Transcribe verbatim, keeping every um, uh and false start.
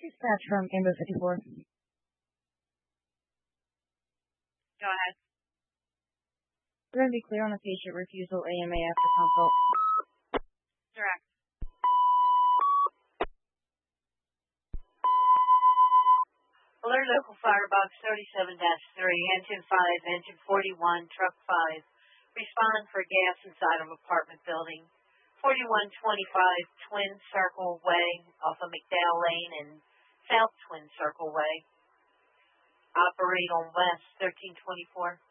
Dispatch from Amber fifty-four. Go ahead. We're going to be clear on the patient refusal A M A after consult. Direct. Alert local firebox thirty-seven dash three, engine five, engine forty-one, truck five. Respond for gas inside of apartment building. forty-one twenty-five Twin Circle Way off of McDowell Lane and South Twin Circle Way. Operate on West thirteen twenty-four.